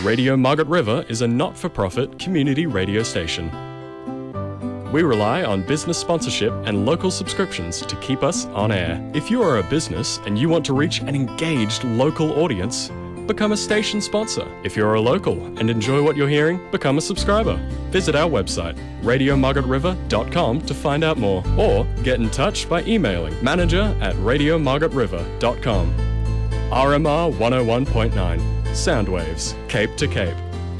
Radio Margaret River is a not-for-profit community radio station. We rely on business sponsorship and local subscriptions to keep us on air. If you are a business and you want to reach an engaged local audience, become a station sponsor. If you're a local and enjoy what you're hearing, become a subscriber. Visit our website, radiomargaretriver.com, to find out more, or get in touch by emailing manager@radiomargaretriver.com. RMR 101.9, Soundwaves, Cape to Cape.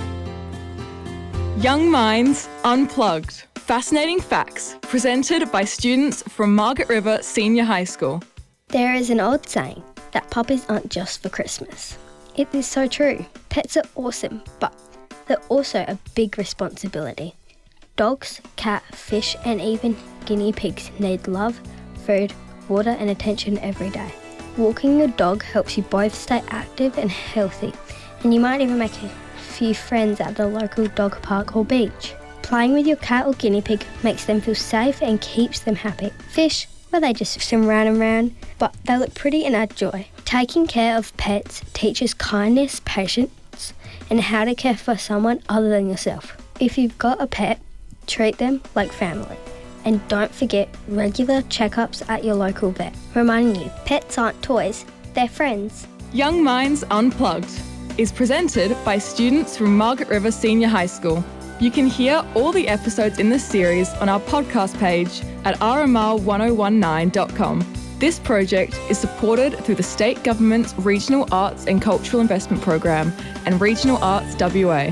Young Minds Unplugged. Fascinating facts presented by students from Margaret River Senior High School. There is an old saying that puppies aren't just for Christmas. It is so true. Pets are awesome, but they're also a big responsibility. Dogs, cat, fish, and even guinea pigs need love, food, water, and attention every day. Walking your dog helps you both stay active and healthy, and you might even make a few friends at the local dog park or beach. Playing with your cat or guinea pig makes them feel safe and keeps them happy. Fish, well, they just swim round and round, but they look pretty and add joy. Taking care of pets teaches kindness, patience, and how to care for someone other than yourself. If you've got a pet, treat them like family. And don't forget regular checkups at your local vet. Reminding you, pets aren't toys, they're friends. Young Minds Unplugged is presented by students from Margaret River Senior High School. You can hear all the episodes in this series on our podcast page at rmr1019.com. This project is supported through the State Government's Regional Arts and Cultural Investment Program and Regional Arts WA.